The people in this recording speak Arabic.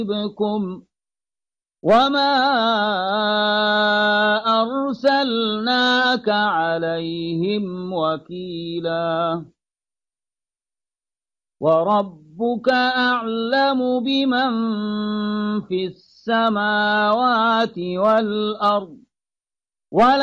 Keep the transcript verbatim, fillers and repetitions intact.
بكم وما أرسلناك عليهم وكيلا وربك أعلم بمن في السماوات والأرض ولا